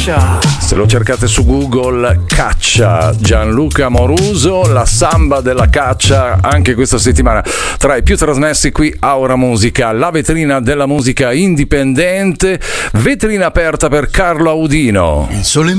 Caccia. Se lo cercate su Google, Caccia, Gianluca Amoruso, la samba della caccia, anche questa settimana tra i più trasmessi qui a Ora Musica, la vetrina della musica indipendente, vetrina aperta per Carlo Audino. Il sole